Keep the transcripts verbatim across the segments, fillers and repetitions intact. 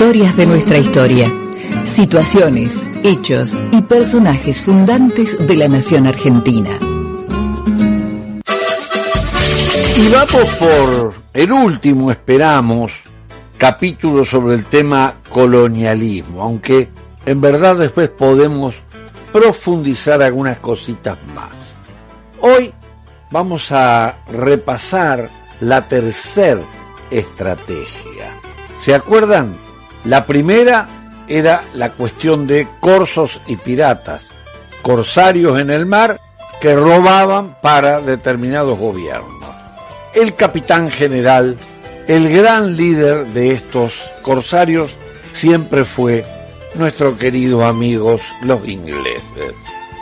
Historias de nuestra historia. Situaciones, hechos y personajes fundantes de la nación argentina. Y vamos por el último, esperamos, capítulo sobre el tema colonialismo, aunque en verdad después podemos profundizar algunas cositas más. Hoy vamos a repasar la tercera estrategia. ¿Se acuerdan? La primera era la cuestión de corsos y piratas, corsarios en el mar que robaban para determinados gobiernos. El capitán general, el gran líder de estos corsarios, siempre fue nuestros queridos amigos los ingleses.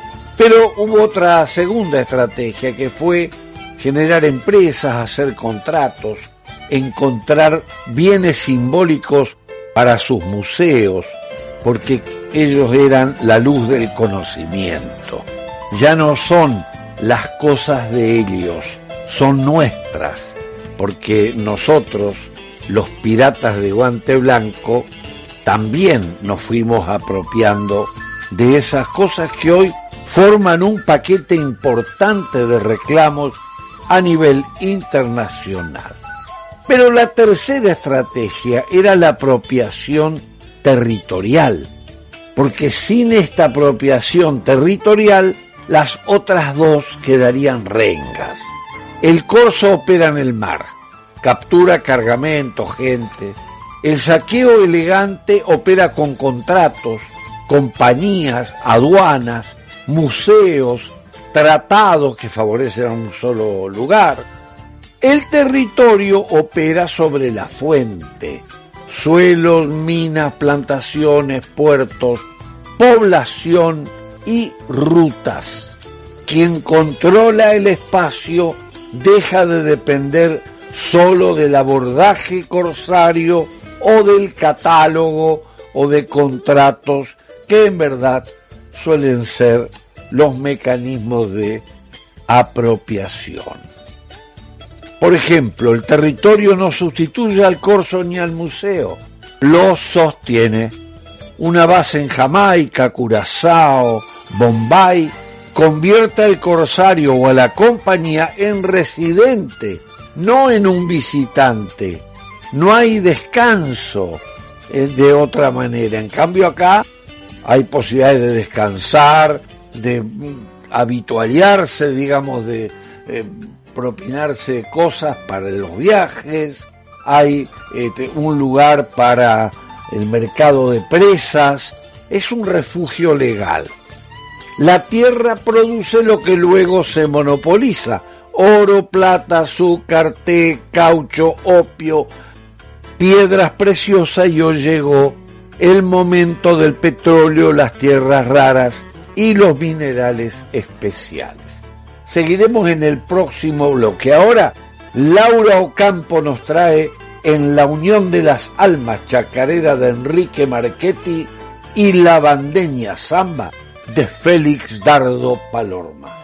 Pero hubo otra segunda estrategia que fue generar empresas, hacer contratos, encontrar bienes simbólicos para sus museos, porque ellos eran la luz del conocimiento. Ya no son las cosas de ellos, son nuestras, porque nosotros, los piratas de guante blanco, también nos fuimos apropiando de esas cosas que hoy forman un paquete importante de reclamos a nivel internacional. Pero la tercera estrategia era la apropiación territorial, porque sin esta apropiación territorial, las otras dos quedarían rengas. El corso opera en el mar, captura cargamento, gente. El saqueo elegante opera con contratos, compañías, aduanas, museos, tratados que favorecen a un solo lugar. El territorio opera sobre la fuente, suelos, minas, plantaciones, puertos, población y rutas. Quien controla el espacio deja de depender solo del abordaje corsario o del catálogo o de contratos que en verdad suelen ser los mecanismos de apropiación. Por ejemplo, el territorio no sustituye al corso ni al museo, lo sostiene. Una base en Jamaica, Curazao, Bombay, convierte al corsario o a la compañía en residente, no en un visitante. No hay descanso de otra manera. En cambio acá hay posibilidades de descansar, de habituallarse, digamos, de eh, propinarse cosas para los viajes. Hay este, un lugar para el mercado de presas. Es un refugio legal. La tierra produce lo que luego se monopoliza: oro, plata, azúcar, té, caucho, opio, piedras preciosas, y hoy llegó el momento del petróleo, las tierras raras y los minerales especiales. Seguiremos en el próximo bloque. Ahora, Laura Ocampo nos trae En la unión de las almas, chacarera de Enrique Marchetti, y La bandeña samba de Félix Dardo Palorma.